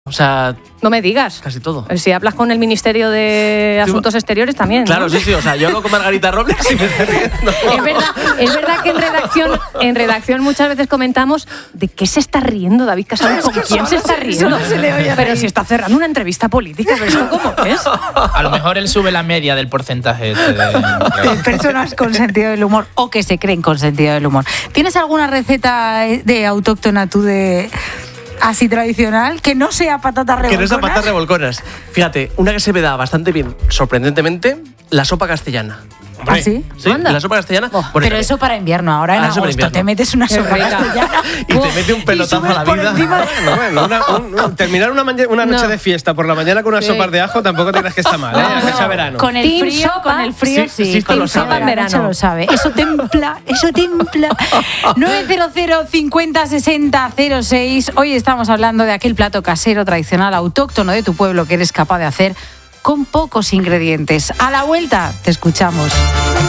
O sea... No me digas. Casi todo. Si hablas con el Ministerio de Asuntos Exteriores también, ¿no? Claro, sí. O sea, yo hablo con Margarita Robles y me estoy riendo. Es verdad que en redacción muchas veces comentamos de qué se está riendo David Casado, con quién se está riendo. No se le oye pero reír. si está cerrando una entrevista política, pero esto cómo es. A lo mejor él sube la media del porcentaje de personas con sentido del humor o que se creen con sentido del humor. ¿Tienes alguna receta de autóctona tú de... así tradicional, que no sea patatas revolconas? Que no sea patatas revolconas. Fíjate, una que se me da bastante bien, sorprendentemente, la sopa castellana. ¿Ah, sí? Sí, la sopa castellana. Pero eso para invierno, ahora en agosto te metes una sopa castellana y te mete un pelotazo a la vida. Terminar una noche de fiesta por la mañana con unas sopas de ajo tampoco te creas que está mal, ¿eh? Fecha verano. Con el frío, sí. Team sopa en verano. Lo sabe. Eso templa. 900 50 60 06. Hoy estamos hablando de aquel plato casero tradicional autóctono de tu pueblo que eres capaz de hacer con pocos ingredientes. A la vuelta te escuchamos.